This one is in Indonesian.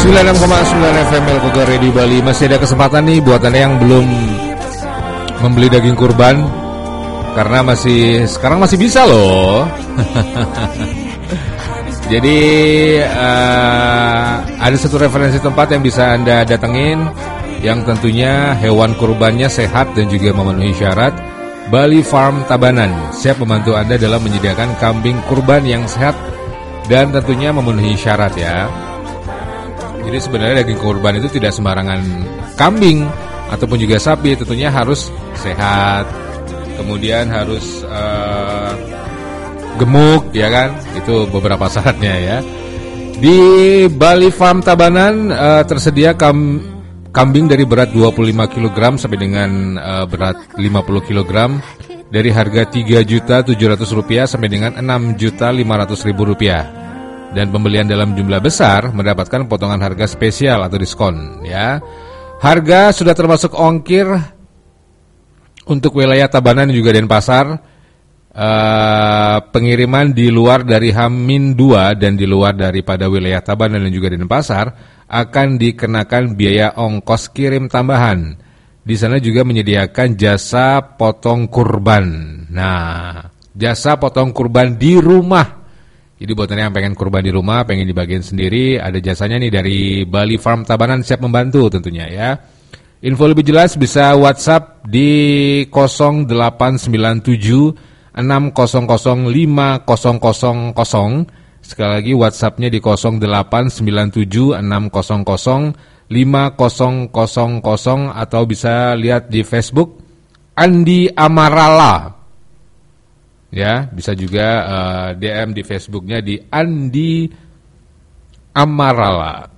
96,9 FM Bogor Radio Bali. Masih ada kesempatan nih buat Anda yang belum membeli daging kurban, karena sekarang masih bisa loh. Jadi ada satu referensi tempat yang bisa Anda datengin, yang tentunya hewan kurbannya sehat dan juga memenuhi syarat. Bali Farm Tabanan siap membantu Anda dalam menyediakan kambing kurban yang sehat dan tentunya memenuhi syarat ya. Jadi sebenarnya daging kurban itu tidak sembarangan kambing ataupun juga sapi, tentunya harus sehat, kemudian harus gemuk ya kan, itu beberapa syaratnya ya. Di Bali Farm Tabanan tersedia kambing dari berat 25 kg sampai dengan berat 50 kg dari harga Rp3.700.000 sampai dengan Rp6.500.000. Dan pembelian dalam jumlah besar mendapatkan potongan harga spesial atau diskon ya. Harga sudah termasuk ongkir untuk wilayah Tabanan dan juga Denpasar. Pengiriman di luar dari H-2 dan di luar daripada wilayah Tabanan dan juga Denpasar akan dikenakan biaya ongkos kirim tambahan. Di sana juga menyediakan jasa potong kurban. Nah, jasa potong kurban di rumah. Jadi buat Anda yang pengen kurban di rumah, pengen dibagiin sendiri, ada jasanya nih dari Bali Farm Tabanan, siap membantu tentunya ya. Info lebih jelas bisa WhatsApp di 0897 600 5000. Sekali lagi WhatsAppnya di 0897 600 5000, atau bisa lihat di Facebook Andi Amarala. Ya, bisa juga DM di Facebooknya di Andi Amarala.